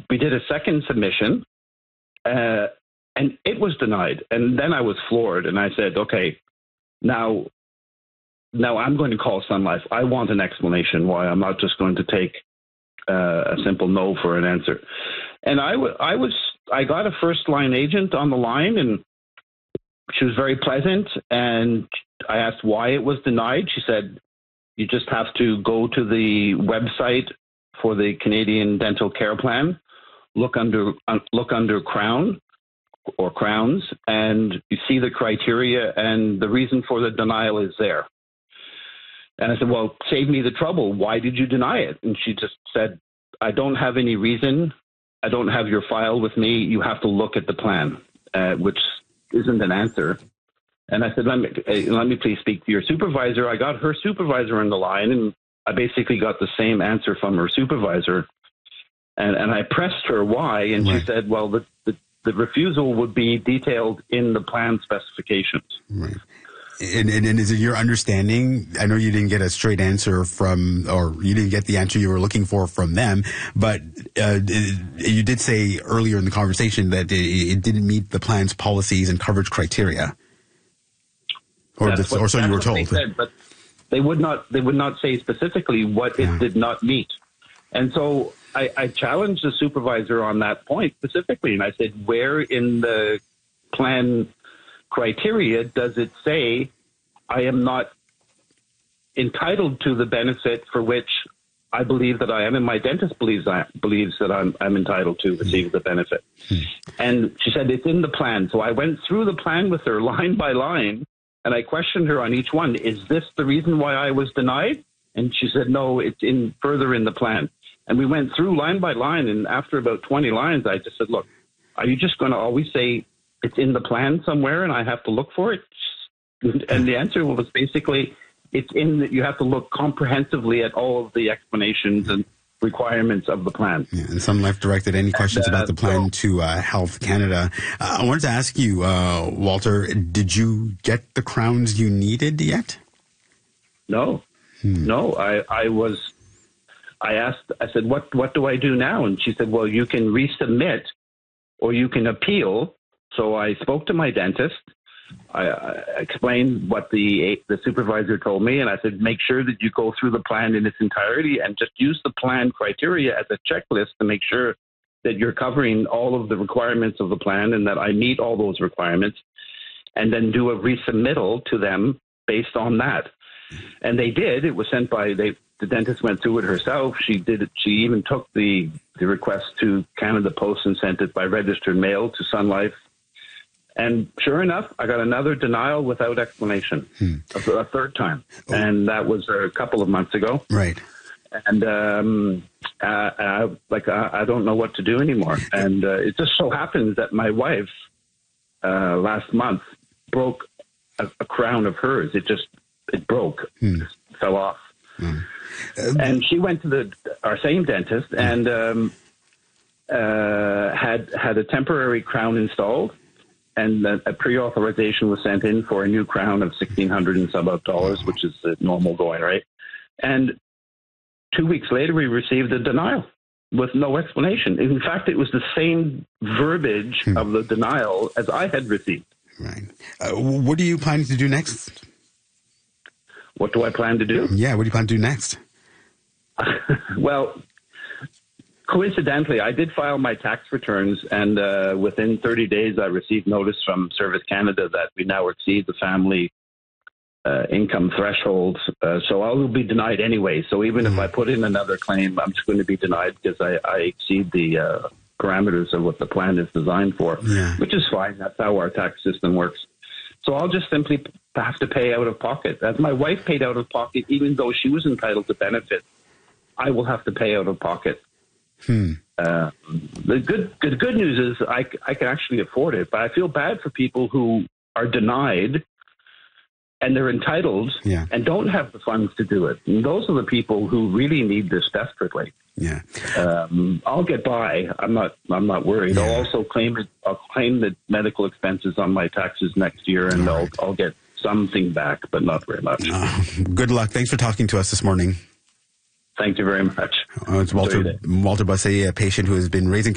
we did a second submission, and it was denied. And then I was floored, and I said, okay, now I'm going to call Sun Life. I want an explanation why I'm not just going to take a simple no for an answer. And I got a first line agent on the line, and she was very pleasant. And I asked why it was denied. She said, you just have to go to the website for the Canadian Dental Care Plan, look under Crown or Crowns, and you see the criteria, and the reason for the denial is there. And I said, well, save me the trouble. Why did you deny it? And she just said, I don't have any reason. I don't have your file with me. You have to look at the plan, which isn't an answer. And I said, let me please speak to your supervisor. I got her supervisor on the line, and I basically got the same answer from her supervisor. And I pressed her why, and right. She said, well, the refusal would be detailed in the plan specifications. Right. And is it your understanding? I know you didn't get a straight answer or you didn't get the answer you were looking for from them, but you did say earlier in the conversation that it didn't meet the plan's policies and coverage criteria. Or so you were told. They said, but they would not say specifically what it did not meet. And so I challenged the supervisor on that point specifically, and I said, where in the plan criteria does it say I am not entitled to the benefit for which I believe that I am, and my dentist believes that I'm entitled to receive the benefit? And she said it's in the plan. So I went through the plan with her line by line, and I questioned her on each one. Is this the reason why I was denied? And she said, no, it's further in the plan. And we went through line by line, and after about 20 lines, I just said, look, are you just going to always say it's in the plan somewhere and I have to look for it? And the answer was basically, it's in that you have to look comprehensively at all of the explanations and requirements of the plan. Yeah, and Sun Life directed any questions about the plan to Health Canada. I wanted to ask you, Walter, did you get the crowns you needed yet? No. No, I asked, I said, what do I do now? And she said, well, you can resubmit or you can appeal. So I spoke to my dentist. I explained what the supervisor told me, and I said, make sure that you go through the plan in its entirety and just use the plan criteria as a checklist to make sure that you're covering all of the requirements of the plan and that I meet all those requirements, and then do a resubmittal to them based on that. And they did. It was sent by the dentist went through it herself. She did it. She even took the request to Canada Post and sent it by registered mail to Sun Life. And sure enough, I got another denial without explanation, a third time. Oh. And that was a couple of months ago. Right. And I don't know what to do anymore. And it just so happens that my wife last month broke a crown of hers. It broke, fell off. And she went to our same dentist and had a temporary crown installed, and a pre-authorization was sent in for a new crown of $1,600 and some odd dollars, which is the normal going rate. And 2 weeks later, we received a denial with no explanation. In fact, it was the same verbiage of the denial as I had received. Right. What are you planning to do next? What do I plan to do? Yeah, what do you plan to do next? Well, coincidentally, I did file my tax returns, and within 30 days, I received notice from Service Canada that we now exceed the family income threshold. So I will be denied anyway. So even if I put in another claim, I'm just going to be denied because I exceed the parameters of what the plan is designed for, which is fine. That's how our tax system works. So I'll just simply have to pay out of pocket. As my wife paid out of pocket, even though she was entitled to benefit, I will have to pay out of pocket. The good news is I can actually afford it, but I feel bad for people who are denied and they're entitled and don't have the funds to do it. And those are the people who really need this desperately. Yeah. I'll get by. I'm not worried. Yeah. I'll also claim the medical expenses on my taxes next year, and I'll get something back, but not very much. Good luck. Thanks for talking to us this morning. Thank you very much. It's Walter Busse, a patient who has been raising